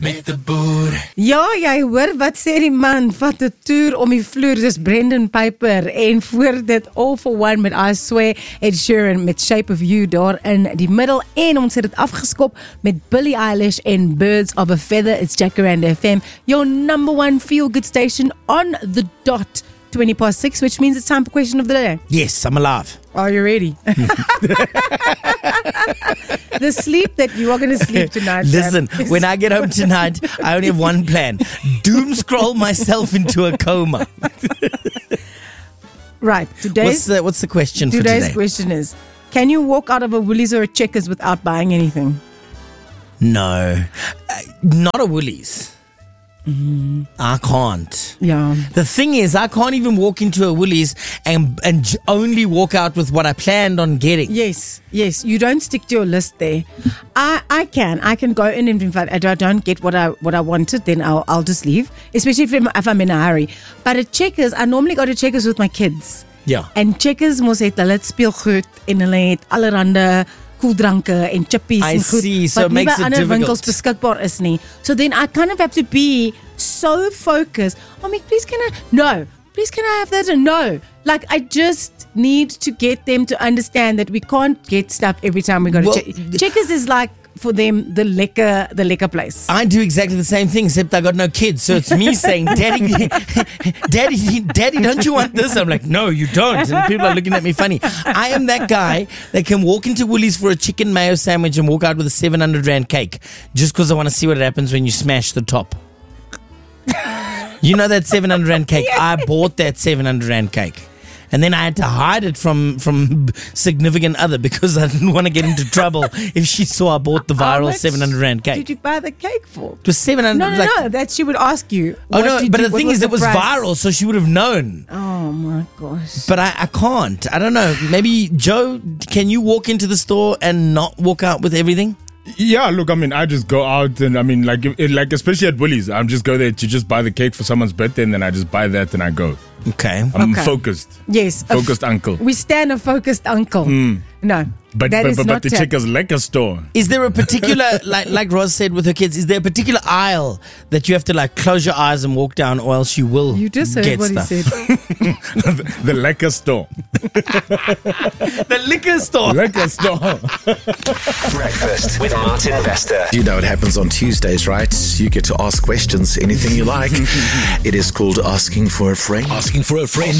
met die boer. Ja, jy hoor wat sê die man, vat 'n toer om die vloer, dis Brendan Piper, en voor dit All for One met I Swear, Ed Sheeran met Shape of You daar in die middel, en ons het dit afgeskop met Billie Eilish en Birds of a Feather. It's Jacaranda FM, your number one feel-good station on the dot, 6:20, which means it's time for question of the day. Yes, I'm alive. Are you ready? The sleep that you are going to sleep tonight. Listen, when I get home tonight, I only have one plan. Doom scroll myself into a coma. Right, What's the question for today's today? question is, can you walk out of a Woolies or a Checkers without buying anything? No, not a Woolies. I can't. Yeah. The thing is, I can't even walk into a Woolies and only walk out with what I planned on getting. Yes. You don't stick to your list there. I can go in, and if I don't get what I wanted, then I'll just leave. Especially if I'm in a hurry. But at Checkers, I normally go to Checkers with my kids. Yeah. En Checkers mos het hulle speelgoed en hulle het allerhande koeldranke en chippies I en goed see, so wat it nie makes by it ander difficult. winkels beskikbaar is nie. So then I kind of have to be so focused. Please can I have that? No. Like, I just need to get them to understand that we can't get stuff every time we go to Checkers is like, for them, the lekker place. I do exactly the same thing, except I got no kids. So it's me saying, Daddy, don't you want this? I'm like, no, you don't. And people are looking at me funny. I am that guy that can walk into Woolies for a chicken mayo sandwich and walk out with a 700 Rand cake just because I want to see what happens when you smash the top. You know that 700 Rand cake? I bought that 700 Rand cake. And then I had to hide it from significant other because I didn't want to get into trouble if she saw I bought the viral 700 Rand cake. Did you buy the cake for? It was 700. No, that she would ask you. Oh no, but the thing is, it was price? viral, so she would have known. Oh my gosh. But I can't. I don't know. Maybe, Joe, can you walk into the store and not walk out with everything? Yeah, look, I just go out and like especially at Woolies, I'm just go there to just buy the cake for someone's birthday and then I just buy that and I go. Okay. I'm focused. Yes. Focused uncle. We stand a focused uncle. No. But the Checkers lekker store. Is there a particular, like Roz said with her kids, is there a particular aisle that you have to like close your eyes and walk down, or else you will You just heard get what stuff? he said. The lekker store. The liquor store. Lekker store. Breakfast with Martin Bester. You know what happens on Tuesdays, right? You get to ask questions, anything you like. It is called Asking for a Friend. Asking for a friend.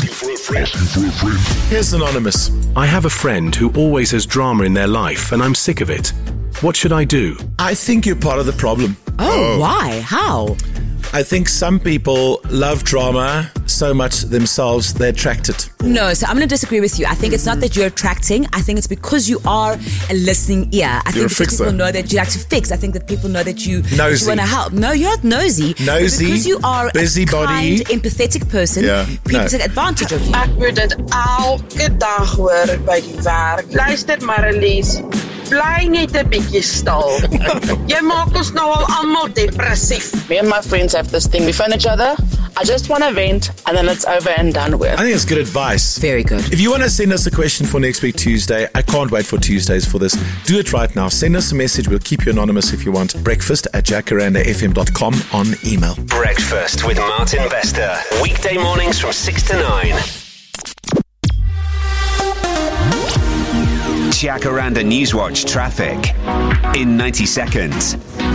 Here's Anonymous. I have a friend who always has drama in their life and I'm sick of it. What should I do? I think you're part of the problem. Oh, why? How? I think some people love drama so much themselves, they attract it. No, so I'm going to disagree with you. I think it's not that you're attracting. I think it's because you are a listening ear. I You're a think because fixer. people know that you like to fix. I think that people know that you Nosy. want to help. No, you're not nosy. Nosy, Because you are busybody. a kind, empathetic person. Yeah, People no. take advantage of you. Ek moet dit elke dag hoor by die werk. Luister Marlies, bly net 'n bietjie stil. Jy maak ons nou al almal depressief. Me and my friends have this thing. We phone each other. I just want to vent and then it's over and done with. I think it's good advice. Very good. If you want to send us a question for next week Tuesday, I can't wait for Tuesdays for this. Do it right now. Send us a message. We'll keep you anonymous if you want. breakfast@jacarandafm.com on email. Breakfast with Martin Bester. Weekday mornings from 6 to 9. Jacaranda Newswatch traffic in 90 seconds.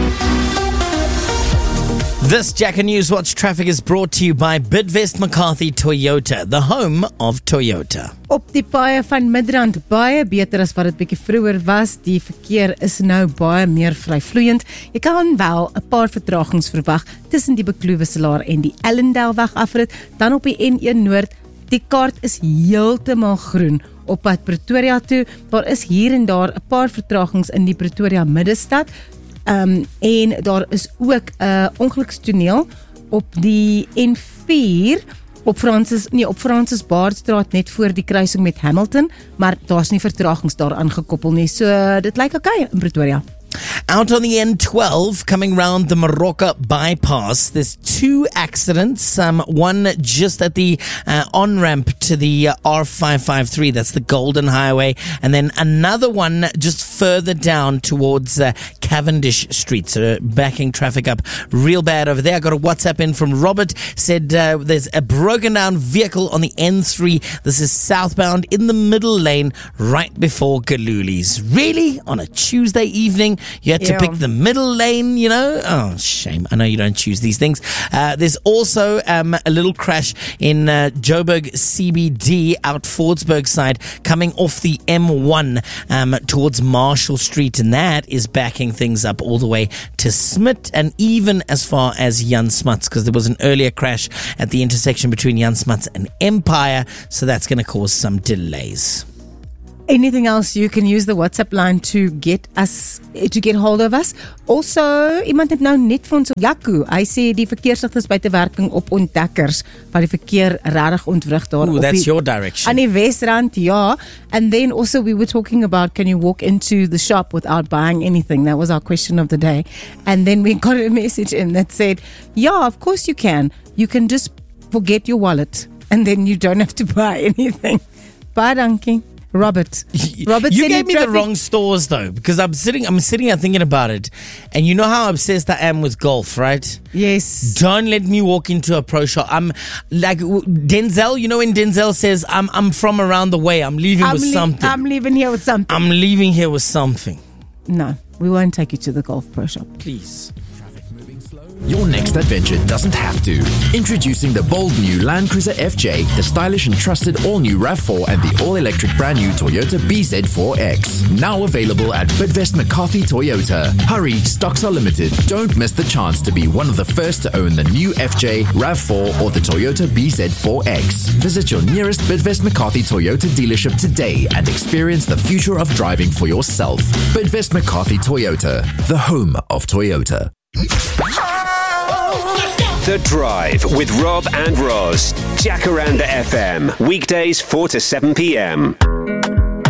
This Jacker Newswatch traffic is brought to you by Bidvest McCarthy Toyota, the home of Toyota. Op die paaie van Midrand baie beter as wat dit bietjie vroeër was. Die verkeer is nou baie meer vryvloeiend. Jy kan wel 'n paar vertragings verwag tussen die Bekloewe Salaar en die Ellendale weg afrit, dan op die N1 Noord. Die kaart is heeltemal groen op pad Pretoria toe. Daar is hier en daar 'n paar vertragings in die Pretoria middestad. En daar is ook 'n ongelukstoneel op die N4 op Francis Baardstraat net voor die kruising met Hamilton, maar daar's nie vertragings daaraan gekoppel nie. So dit lyk okay in Pretoria. Out on the N12, coming round the Morocco bypass, there's 2 accidents. One just at the on-ramp to the R553, that's the Golden Highway, and then another one just further down towards Cavendish Street. So backing traffic up real bad over there. I got a WhatsApp in from Robert, said there's a broken down vehicle on the N3. This is southbound in the middle lane right before Galuli's. Really? On a Tuesday evening? You had to pick the middle lane, you know? Oh, shame. I know you don't choose these things. There's also a little crash in Joburg CBD out Fordsburg side coming off the M1 towards Marshall Street, and that is backing things up all the way to Smith and even as far as Jan Smuts, because there was an earlier crash at the intersection between Jan Smuts and Empire, so that's going to cause some delays. Anything else, you can use the WhatsApp line to get hold of us. Also, iemand het nou net vir ons Jaco, hy sê die verkeersligte buite werking op ontdekkers wat die verkeer regtig ontwrig daar op. That's your direction. Aan die Wesrand, ja. And then also we were talking about, can you walk into the shop without buying anything? That was our question of the day. And then we got a message in that said, yeah, of course you can. You can just forget your wallet and then you don't have to buy anything. Baie dankie. Robert, you gave me the wrong stores though, because I'm sitting here thinking about it, and you know how obsessed I am with golf, right? Yes. Don't let me walk into a pro shop. I'm like Denzel. You know when Denzel says, "I'm from around the way. I'm leaving with something. I'm leaving here with something. I'm leaving here with something." No, we won't take you to the golf pro shop, please. Your next adventure doesn't have to. Introducing the bold new Land Cruiser FJ, the stylish and trusted all-new RAV4 and the all-electric brand new Toyota BZ4X. Now available at Bidvest McCarthy Toyota. Hurry, stocks are limited. Don't miss the chance to be one of the first to own the new FJ, RAV4 or the Toyota BZ4X. Visit your nearest Bidvest McCarthy Toyota dealership today and experience the future of driving for yourself. Bidvest McCarthy Toyota, the home of Toyota. The Drive with Rob and Roz. Jacaranda FM. Weekdays 4 to 7 p.m.